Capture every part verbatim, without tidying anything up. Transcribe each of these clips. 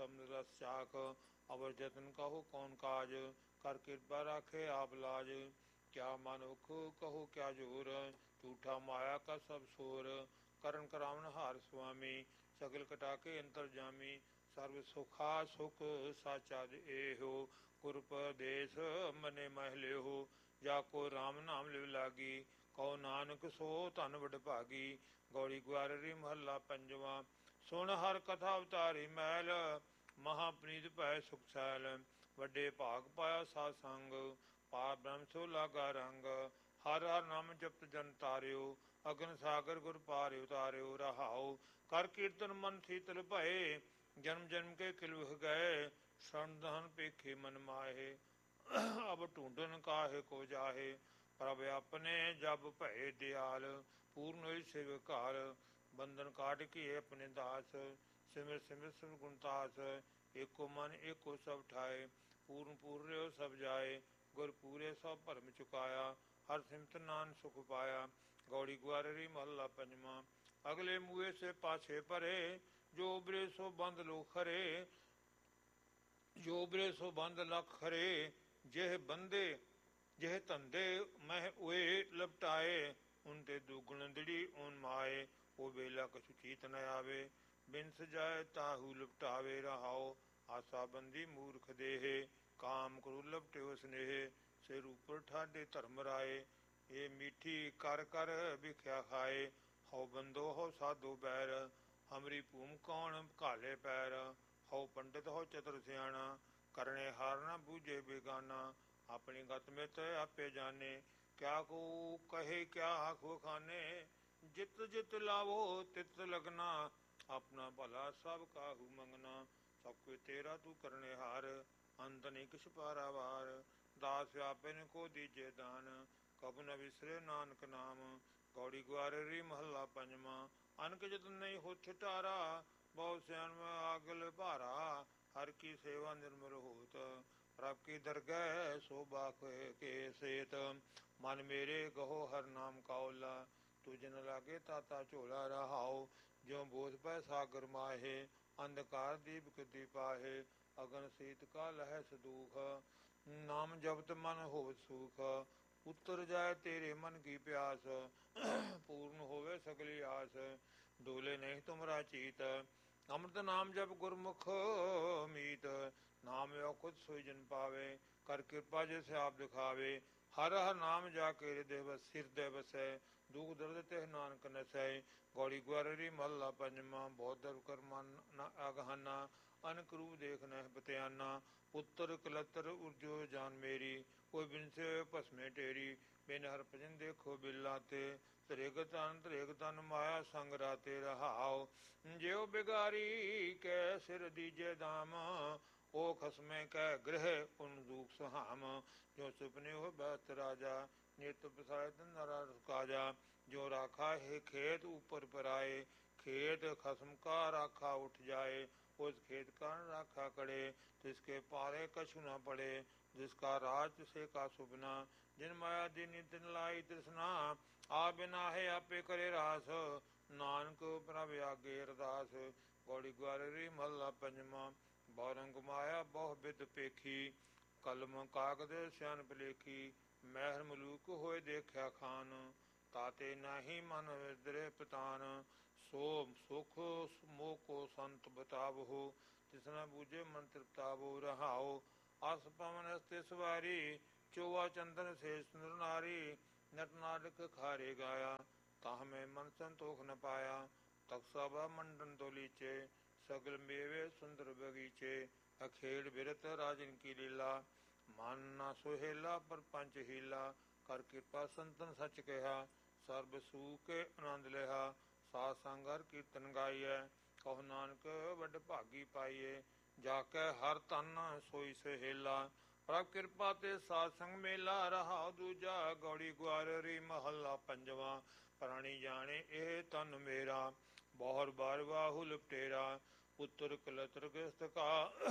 समन रस चाख। अवर जतन कहो कौन काज, कर कृपा राखे आप लाज। क्या मानुख कहो क्या जोर, झूठा माया का सब शोर। करण करावन हार स्वामी, सगल कटाके अंतर जामी। सर्व सुखा सुख साचा एहो, गुरपदेश मने महले हो। जाको राम नाम लिव लागी, कहो नानक सो धन वड भागी। गौड़ी ग्वाररी महला पंजवा, सुन हर कथा अवतारी मैल। महापनीत भै सुख सैल, वड्डे भाग पाया साध संग। पार ब्रह्म सो लागा रंग, हर हर नाम जपत जन तारियो। अगन सागर गुर पार उतारियो रहाओ। कर कीर्तन मन शीतल भये, जन्म जन्म के किलवह गए। शरण दहन पेखे मन माहे, अब ढूंढन काहे को जाहे। प्रभ अपने जब भये दयाल, पूर्ण हुई सेवकाल। बंधन काट किए अपने दास, सिमर सिमर सिमर गुणतास। एको मन एको सब ठाए, पूर्ण पूर्ण सब जाए। गुर पूरे सब भरम चुकाया, हर सिमत नान सुख पाया। गौड़ी ग्वाररी महला पंजवा, अगले मुए से पाछे परे। जो उबरे सो बंद लो खरे, जो उबरे सो बंद लख खरे। जेह बंदे जेह धंधे मह उए लपटाए, उनते दुगुण दिड़ी उन माए। ओ बेला कछु चीत न आवे, बिन सजाए ताहू लपटावे रहाओ। आशा बंदी मूर्ख देहे, काम करो लपटे स्नेह। सिर ऊपर ठाडे धर्म राए, ये मीठी कर कर भिख्या खाए। हौ बंदो हौ साधो बैर, हमरी भूम कौन घाले पैर। हौ पंडित हौ चतुर सियाणा, करने हार न बूझे बेगाना। अपनी गत मित आपे जाने, क्या को कहे क्या आखो खाने। जित जित लावो तित लगना, अपना भला सब काहू मंगना। सब कोई तेरा तू करने हार, अंत नहीं किस पारावार। दास व्यापिन को दीजे दान, कब न विसरे नानक नाम। गौड़ी ग्वाररी महला पंजवा, अनक जतन नहीं हो छुटारा। बहुत सैन में आगल भारा, हर की सेवा निर्मल होत। प्रभ की दरगह शोभा के सेत, मन मेरे गहो हर नाम काओला। तुझ न लागे ताता झोला रहाओ, ज्यों बोध पै सागर माहे। अंधकार दीप दीपाहे, अगन शीत का लह सदूख। नाम जपत मन होवत सुख, उतर जाए तेरे मन की प्यास। पूर्ण होवे सगली आस, डोले नहीं तुमरा चीत। अमृत नाम जप गुरमुख मीत, नाम यो खुद सोई जन पावे। कर कृपा जैसे आप दिखावे, हर हर नाम जाके हृदय बस हृदय बसै। दुख दर्द तेह नानक नसै। गौड़ी ग्वाररी महला पंजवा, बहुत दर्द कर मन न अगहाना। अनक रूप देख न बतयाना, पुत्र कलतर उर्जो जान मेरी। कोई बिन से भस्मे टेरी, बिन हर भजन देखो बिलाते। त्रेग तन त्रेग तन माया संग राते रहाओ। ज्यो बिगारी कै सिर दीजे दाम, ओ खसमे कै गृह उन दुख सुहाम। जो सुपने हो बस्त राजा, नित पसाय नरा काजा। जो राखा है खेत ऊपर पर आए, खेत खसम का राखा उठ जाए। उस खेत का राखा करे, तिसके पारे कछु न पड़े। जिसका राज से का सुपना, जिन माया दिन दिन लाई तृष्णा। आ बिना है आपे करे रास, नानक प्रभ आगे अरदास। गौड़ी ग्वाररी महला पंजवा, बौरंग माया बहु बिद पेखी। कलम कागद श्यान पलेखी, महर मलूक होए देखा खान। ताते नाही मन विद्रे पतान, सो सुख मोह को संत बतावहो। तिसना बूझे मन तृप्तावो रहाओ। अस पवन हस्ते सवारी, चौवा चंदन से सुंदर नारी। नट नाटक खारे गाया, ताह में मन संतोख न पाया। तक्षाभा मंडन तो लीचे, सगल मेवे सुंदर बगीचे। अखेड़ बिरत राजन की लीला, मान ना सुहेला पर पंच हीला। कर कृपा संतन सच कहा, सर्ब सूख के आनंद लिहा। साध संगर कीर्तन गाइए, कहो नानक वड भागी पाइए। जाके हर तन सोई सहेला, प्रभ कृपा ते साध संग मेला। रहा दूजा गौड़ी ग्वाररी महला पंजवा, प्राणी जाने ए तन मेरा। बहुर बार बाहु लपटेरा, पुत्र कलत्र ग्रस्त का,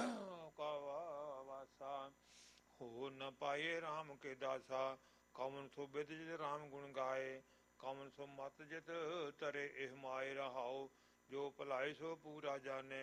का वासा। हो न पाए राम के दासा, कौन सो बिद जित राम गुण गाए। कौन सो मत जित तरे एह माए रहाओ। जो भलाई सो पूरा जाने,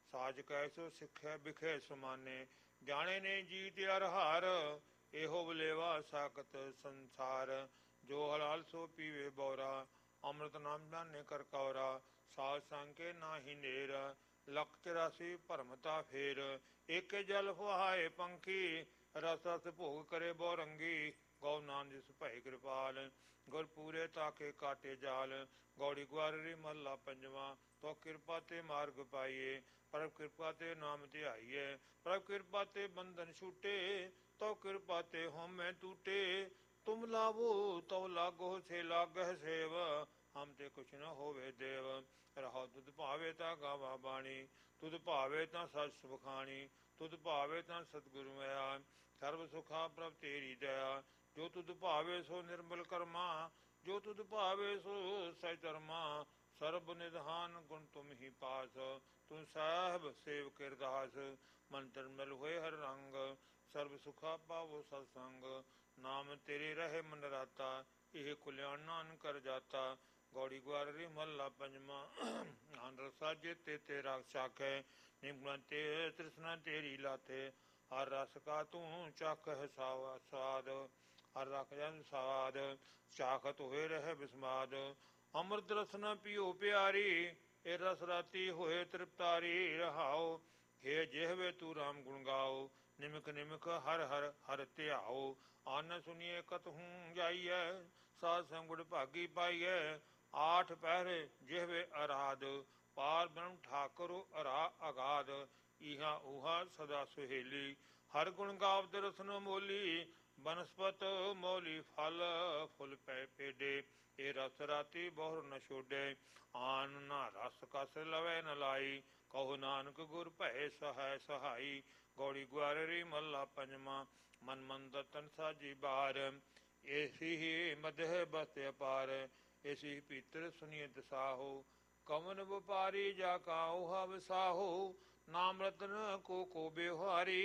ਸਾਜ ਕੈਸੋ ਸਿੱਖਿਆ ਬਿਖੇ ਸਮਾਨੇ, ਜਾਣੇ ਨੇ ਜੀਤ ਅਰ ਹਾਰ, ਇਹੋ ਬਲੇਵਾ ਸਾਕਤ ਸੰਸਾਰ, ਜੋ ਹਲਾਲ ਸੋ ਪੀਵੇ ਬੋਰਾ, ਅੰਮ੍ਰਿਤ ਨਾਮ ਜਾਨੇ ਕਰ ਕੌਰਾ, ਸਾਧ ਸੰਗ ਕੇ ਨਾਹੀ ਨੇਰ, ਲੱਖ ਚੁਰਾਸੀ ਭਰਮਤਾ ਫੇਰ, ਏਕੇ ਜਲ ਫੁਹਾਏ ਪੰਖੀ, ਰਸ ਰਸ ਭੋਗ ਕਰੇ ਬਹੁ ਰੰਗੀ, ਗौ ਨਾਨਕ ਜਿਸ ਭਏ ਕਿਰਪਾਲ, ਗੁਰ ਪੂਰੇ ਤਾਕੇ ਕਾਟੇ ਜਾਲ, ਗੌੜੀ ਗੁਆਰਰੀ ਮਹੱਲਾ ਪੰਜਵਾਂ। ਤੋ ਕਿਰਪਾ ਤੇ ਮਾਰਗ ਪਾਈਏ, ਪ੍ਰਭ ਕਿਰਪਾ ਤੇ ਨਾਮ ਧਿਆਈਏ, ਪ੍ਰਭ ਕਿਰਪਾ ਤੇ ਬੰਧਨ ਛੂਟੇ, ਤੋ ਕਿਰਪਾ ਤੇ ਹਉਮੈ ਟੂਟੇ, ਤੁਮ ਲਾਵੋ ਤਉ ਲਾਗੋ ਸੇ ਲਾਗਹਿ ਸੇਵ, ਹਮ ਤੇ ਕੁਛ ਨ ਹੋਵੇ ਦੇਵ, ਰਹਾਉ ਤੁਧ ਭਾਵੇ ਤਾਂ ਗਾਵਾ ਬਾਣੀ, ਤੁਧ ਭਾਵੇ ਤਾਂ ਸਚ ਸੁਖਾਣੀ, ਤੁਧ ਭਾਵੇ ਤਾਂ ਸਤਿਗੁਰੂ ਮਿਆ, ਸਰਬ ਸੁਖਾ ਪ੍ਰਭ ਤੇਰੀ ਦਇਆ, ਜੋ ਤੁਧ ਭਾਵੇ ਸੋ ਨਿਰਮਲ ਕਰਮਾ, ਜੋ ਤੁਧ ਭਾਵੇ ਸੋ ਸਚ ਧਰਮਾ, ਸਰਬ ਨਿਧਾਨ ਗੁਣ ਤੁਮ ਹੀ ਪਾਸ, ਤੁਮ ਸਾਹਿਬ ਸੇਵ ਅਰਦਾਸ, ਮਨ ਤਨ ਮਲ ਹੋਏ ਹਰ ਰੰਗ, ਸਰਬ ਸੁਖਾ ਪਾਵੋ ਸਤ ਸੰਗ, ਨਾਮ ਤੇਰੇ ਰਹੇ ਮਨ ਰਾਤਾ, ਇਹ ਕੁਲਿਆਣ ਨਾਨਕ ਕਰ ਜਾਤਾ, ਗੌੜੀ ਗੁਆਰਰੀ ਮਹੱਲਾ ਪੰਜਵਾਂ। ਆਨੰਦ ਸਾਜੇ ਤੇ ਤੇਰਾ ਸਾਖੈ, ਨਿਮਨ ਤੇ ਤ੍ਰਿਸ਼ਨਾ ਤੇਰੀ ਲਾਥੇ, ਹਰ ਰਸ ਕਾ ਤੂੰ ਚੱਖ ਹੈ ਸਾਵਾ ਸਵਾਦ, ਹਰ ਰਖ ਜਨ ਸਵਾਦ, ਚਾਖਤ ਹੋਏ ਰਹਿ ਬਿਸਮਾਦ, ਅੰਮ੍ਰਿਤ ਰਸਨਾ ਪੀਓ ਪਿਆਰੀ, ਇਹ ਰਸ ਰਾਤੀ ਹੋਏ ਤ੍ਰਿਪਤਾਰੀ, ਰਹਾਓ ਹੇ ਜਿਹਵੇ ਤੂੰ ਰਾਮ ਗੁਣ ਗਾਓ, ਨਿਮਕ ਨਿਮਕ ਹਰ ਹਰ ਹਰ ਧਿਆਓ, ਆਨ ਸੁਨੀਏ ਕਤਹੂੰ ਜਾਈਐ, ਸਾਧ ਸੰਗੁੜ ਭਾਗੀ ਪਾਈਐ, ਆਠ ਪਹਿਰੇ ਜਿਹਵੇ ਅਰਾਧ, ਪਾਰ ਬ੍ਰਹਮ ਠਾਕੁਰ ਅਰਾ ਅਗਾਧ, ਇਹਾ ਉਹਾ ਸਦਾ ਸੁਹੇਲੀ, ਹਰ ਗੁਣ ਗਾਵਤ ਰਸਨ ਮੋਲੀ, ਬਨਸਪਤ ਮੌਲੀ ਫਲ ਫੁੱਲ ਪੈ ਪੇਡੇ, ਇਹ ਰਸ ਰਾਤੀ ਬਹੁਰ ਨ ਛੋਡੇ, ਆਨ ਨਾ ਰਸ ਕਸ ਲਵੈ ਨ ਲਾਈ, ਕਹੋ ਨਾਨਕ ਗੁਰ ਭਏ ਸਹਾਇ ਸਹਾਈ, ਗੌੜੀ ਗੁਆਰਰੀ ਮਹੱਲਾ ਪੰਜਵਾਂ। ਮਨ ਮੰਦਰ ਤਨ ਸਾਜੀ ਬਾਰ, ਏਸੀ ਹੀ ਮਦਹ ਬਸ ਅਪਾਰ, ਏਸੀ ਭੀਤਰ ਸੁਨੀਏ ਦਸਾਹੋ, ਕਵਨ ਵਪਾਰੀ ਜਾ ਕਾਉ ਹਵ ਸਾਹੋ, ਨਾਮ ਰਤਨ ਕੋ ਕੋ ਬਿਵਹਾਰੀ,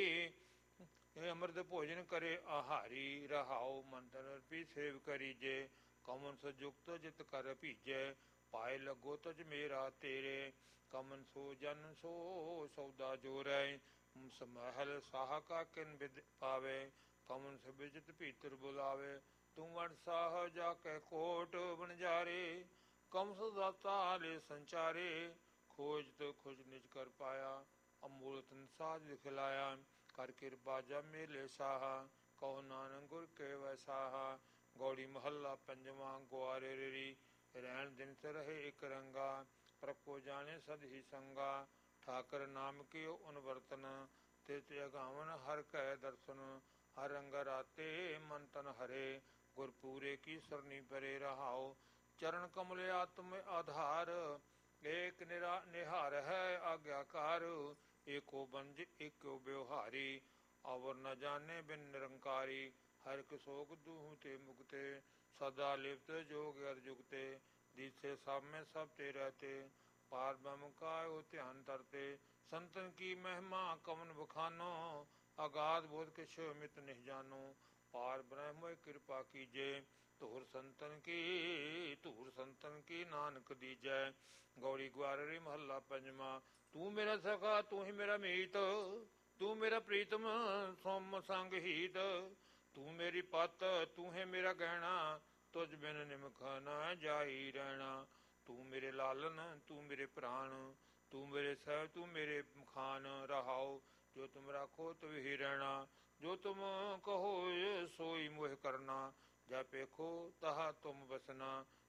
ਇਹ ਅੰਮ੍ਰਿਤ ਭੋਜਨ ਕਰੇ ਆਹਾਰੀ, ਰਹਾਉ ਮੰਤਰ ਅਰਪੀ ਸੇਵ ਕਰੀਜੇ, ਕਮਨ ਸਯੁਕਤ ਜਿਤ ਕਰ ਭੀਜੈ, ਪਾਏ ਲੱਗੋ ਤਜ ਮੇਰਾ ਤੇਰੇ, ਕਮਨ ਸੋ ਜਨ ਸੋ ਸੌਦਾ ਜੋਰੈ, ਸਮਹਿਲ ਸਾਹ ਕਾ ਕਿਨ ਬਿਦ ਪਾਵੇ, ਕਮਨ ਸਬਿਜਤ ਭੀਤਰ ਬੁਲਾਵੇ, ਤੂੰ ਵਡ ਸਾਹ ਜਾ ਕੇ ਕੋਟ ਵਣਜਾਰੇ, ਕਮ ਸਦਾਤਾ ਲੈ ਸੰਚਾਰੇ, ਖੋਜਤ ਖੁਜ ਨਿਜ ਕਰ ਪਾਇਆ, ਅਮੂਲ ਤਨ ਸਾਜ ਲਿਖਲਾਇਆ, ਕਰ ਕਿਰਪਾ ਜਬ ਮੇਲੇ ਸਾਹਾ, ਕਹੋ ਨਾਨਕ ਗੁਰ ਕੇ ਵੈਸਾਹਾ, ਗੌੜੀ ਮਹੱਲਾ ਪੰਜਵਾਂ। ਗੁਆਰੇਰੀ ਰਹਿਣ ਦਿਨ ਸ ਰਹੇ ਇਕ ਰੰਗਾ, ਪ੍ਰਭ ਕੋ ਜਾਣੇ ਸਦ ਹੀ ਸੰਗਾ, ਠਾਕਰ ਨਾਮ ਕੀਓ ਅਨਵਰਤਨ, ਤਿਤ ਅਗਾਵਨ ਹਰ ਕੈ ਦਰਸ਼ਨ, ਹਰ ਰੰਗ ਰਾਤੇ ਮਨ ਤਨ ਹਰੇ, ਗੁਰ ਪੂਰੇ ਕੀ ਸਰਨੀ ਪਰੇ, ਰਹਾਓ ਚਰਨ ਕਮਲ ਆਤਮ ਆਧਾਰ, ਏਕ ਨਿਰਾ ਨਿਹਾਰ ਹੈ ਆਗਿਆਕਾਰ, ਏਕੋ ਬੰਜ ਏਕੋ ਬਿਵਹਾਰੀ, ਅਵਰ ਨ ਜਾਣੇ ਬਿਨ ਨਿਰੰਕਾਰੀ, ਹਰਿ ਕ ਸੋਗ ਦੂਹ ਤੇ ਮੁਕਤੇ, ਸਦਾ ਲਿਪਤ ਜੋਗ ਅਰ ਜੁਗਤੇ, ਦੀਸੇ ਸਭ ਮੈਂ ਸਭ ਤੇ ਰਹਤੇ, ਪਾਰ ਬ੍ਰਹਮ ਕਾਇਓ ਧਿਆਨ ਧਰਤੇ, ਸੰਤਨ ਕੀ ਮਹਿਮਾ ਕਵਨ ਬਖਾਨੋ, ਅਗਾਧ ਬੋਧ ਕਿਛ ਮਿਤ ਨਿਹ ਜਾਨੋ, ਪਾਰ ਬ੍ਰਹਮ ਹੋਇ ਕਿਰਪਾ ਕੀਜੇ, ਧੂਰ ਸੰਤਨ ਕੀ ਧੂਰ ਸੰਤਨ ਕੀ ਨਾਨਕ ਦੀਜੈ, ਗੌੜੀ ਗੁਆਰਰੀ ਮਹੱਲਾ ਪੰਜਵਾਂ। ਤੂੰ ਮੇਰਾ ਸਖਾ ਤੂੰ ਹੀ ਮੇਰਾ ਮੀਤ, ਤੂੰ ਮੇਰਾ ਪ੍ਰੀਤਮ ਸੋਮ ਸੰਗ ਹੀਤ, ਤੂੰ ਮੇਰੀ ਪਤ ਤੂੰ ਹੈ ਮੇਰਾ ਗਹਿਣਾ, ਤੁਝ ਬਿਨ ਨਿਮਖ ਨ ਜਾਈ ਰਹਿਣਾ, ਤੂੰ ਮੇਰੇ ਲਾਲਨ ਤੂੰ ਮੇਰੇ ਪ੍ਰਾਣ, ਤੂੰ ਮੇਰੇ ਸਹਿਬ ਤੂੰ ਮੇਰੇ ਮਖਾਨ, ਰਹਾਓ ਜੋ ਤੁਮ ਰਾਖੋ ਤੁਮ ਹੀ ਰਹਿਣਾ, ਜੋ ਤੁਮ ਕਹੋ ਸੋਈ ਮੋਹ ਕਰਨਾ, ਜਾ ਪੇਖੋ ਤਹਾ ਤੁਮ ਬਸਨਾ,